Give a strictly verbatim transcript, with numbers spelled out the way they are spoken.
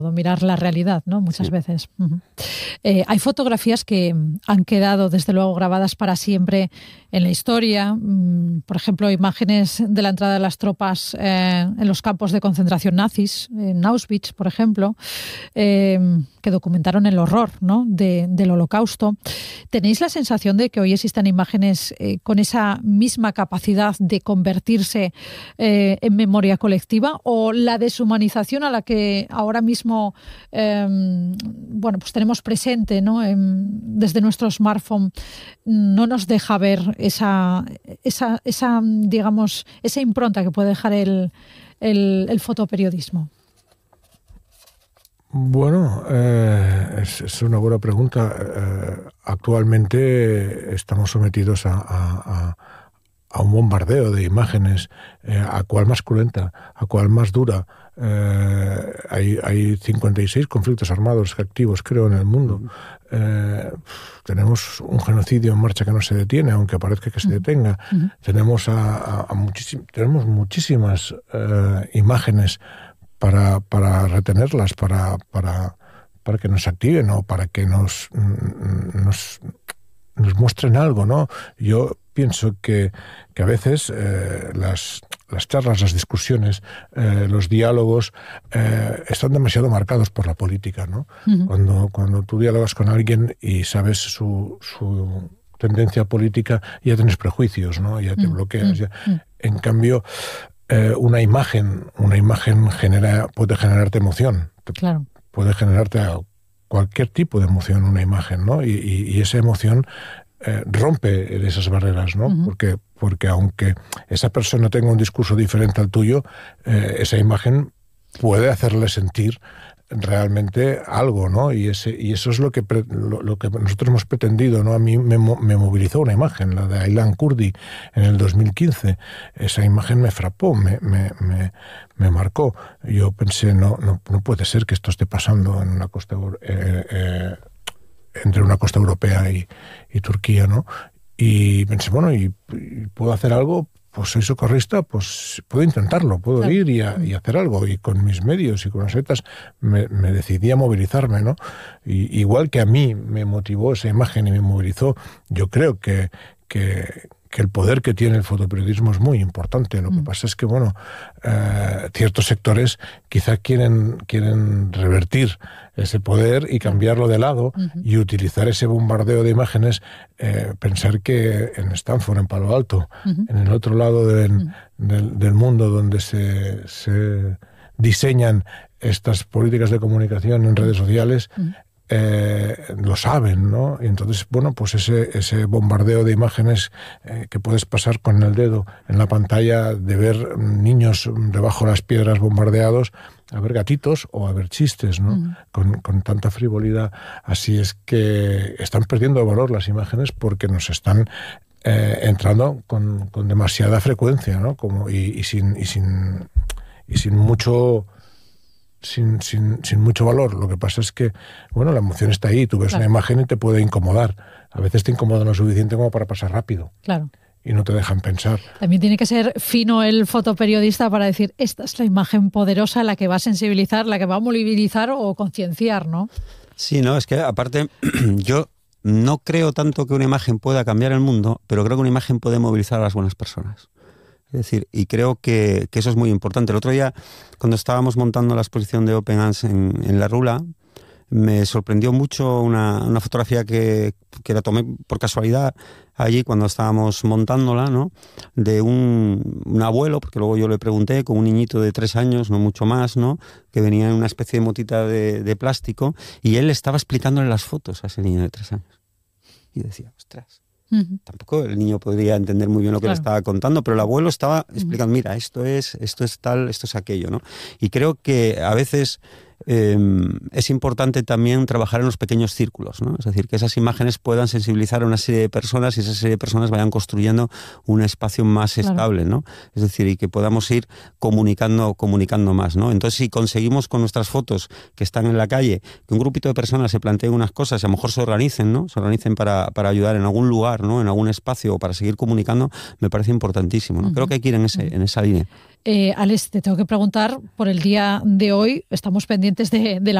mirar la realidad, ¿no? Muchas Sí. veces. Uh-huh. Eh, hay fotografías que han quedado, desde luego, grabadas para siempre en la historia. Mm, por ejemplo, imágenes de la entrada de las tropas eh, en los campos de concentración nazis, en Auschwitz, por ejemplo, eh, que documentaron el horror, ¿no? de, del Holocausto. ¿Tenéis la sensación de que hoy existen imágenes eh, con esa misma capacidad de convertirse eh, en memoria colectiva, o la deshumanización a la que ahora mismo Eh, bueno, pues tenemos presente, ¿no? En, desde nuestro smartphone, no nos deja ver esa, esa, esa digamos, esa impronta que puede dejar el, el, el fotoperiodismo? Bueno, eh, es, es una buena pregunta. Eh, actualmente estamos sometidos a, a, a un bombardeo de imágenes, eh, a cual más cruenta, a cual más dura. Eh, hay, hay cincuenta y seis conflictos armados activos, creo, en el mundo. Eh, tenemos un genocidio en marcha que no se detiene, aunque parezca que se detenga. Uh-huh. Tenemos, a, a, a muchísim, tenemos muchísimas eh, imágenes para, para retenerlas, para, para, para que nos activen o para que nos, nos, nos muestren algo, ¿no? Yo pienso que, que a veces eh, las, las charlas, las discusiones, eh, los diálogos eh, están demasiado marcados por la política, ¿no? Uh-huh. Cuando, cuando tú dialogas con alguien y sabes su, su tendencia política, ya tienes prejuicios, ¿no? Ya te uh-huh. bloqueas. Ya. Uh-huh. En cambio, eh, una imagen, una imagen genera, puede generarte emoción. Claro. Puede generarte cualquier tipo de emoción, una imagen, ¿no? Y, y, y esa emoción Eh, rompe esas barreras, ¿no? Uh-huh. Porque, porque aunque esa persona tenga un discurso diferente al tuyo, eh, esa imagen puede hacerle sentir realmente algo, ¿no? Y ese y eso es lo que pre, lo, lo que nosotros hemos pretendido, ¿no? A mí me, me movilizó una imagen, la de Aylan Kurdi, en el dos mil quince. Esa imagen me frapó, me, me, me, me marcó. Yo pensé, no, no, no puede ser que esto esté pasando en una costa eh, eh, entre una costa europea y, y Turquía, ¿no? Y pensé, bueno, ¿y, y puedo hacer algo? Pues soy socorrista, pues puedo intentarlo, puedo claro. ir y, a, y hacer algo. Y con mis medios y con las setas me, me decidí a movilizarme, ¿no? Y, igual que a mí me motivó esa imagen y me movilizó, yo creo que, que, que el poder que tiene el fotoperiodismo es muy importante. Lo mm. que pasa es que, bueno, eh, ciertos sectores quizá quieren, quieren revertir ese poder y cambiarlo de lado uh-huh. y utilizar ese bombardeo de imágenes, eh, pensar que en Stanford, en Palo Alto, uh-huh. en el otro lado del, uh-huh. del, del mundo donde se, se diseñan estas políticas de comunicación en redes sociales, uh-huh. Eh, lo saben, ¿no? Y entonces, bueno, pues ese, ese bombardeo de imágenes eh, que puedes pasar con el dedo en la pantalla, de ver niños debajo de las piedras bombardeados, a ver gatitos o a ver chistes, ¿no? Mm. Con, con tanta frivolidad. Así es que están perdiendo valor las imágenes porque nos están eh, entrando con, con demasiada frecuencia, ¿no? Como, y, y, sin, y, sin, y sin mucho... Sin, sin, sin mucho valor. Lo que pasa es que, bueno, la emoción está ahí. Tú ves claro. una imagen y te puede incomodar. A veces te incomoda lo suficiente como para pasar rápido. Claro. Y no te dejan pensar. También tiene que ser fino el fotoperiodista para decir, esta es la imagen poderosa, la que va a sensibilizar, la que va a movilizar o concienciar, ¿no? Sí, no, es que aparte yo no creo tanto que una imagen pueda cambiar el mundo, pero creo que una imagen puede movilizar a las buenas personas. Es decir, y creo que, que eso es muy importante. El otro día, cuando estábamos montando la exposición de Open Arms en, en La Rula, me sorprendió mucho una, una fotografía que, que la tomé por casualidad allí cuando estábamos montándola, ¿no? De un, un abuelo, porque luego yo le pregunté, con un niñito de tres años, no mucho más, ¿no? Que venía en una especie de motita de, de plástico, y él estaba explicándole las fotos a ese niño de tres años. Y decía, ostras. Uh-huh. Tampoco el niño podría entender muy bien lo que claro. le estaba contando, pero el abuelo estaba explicando, mira, esto es, esto es tal, esto es aquello, ¿no? Y creo que a veces eh, es importante también trabajar en los pequeños círculos, ¿no? Es decir, que esas imágenes puedan sensibilizar a una serie de personas y esa serie de personas vayan construyendo un espacio más claro. estable, ¿no? Es decir, y que podamos ir comunicando, comunicando más, ¿no? Entonces, si conseguimos con nuestras fotos que están en la calle, que un grupito de personas se planteen unas cosas y a lo mejor se organicen, ¿no? Se organicen para, para ayudar en algún lugar, ¿no? En algún espacio o para seguir comunicando, me parece importantísimo, ¿no? Uh-huh. Creo que hay que ir en, ese, uh-huh. en esa línea. Eh, Alex, te tengo que preguntar por el día de hoy. Estamos pendientes de, de la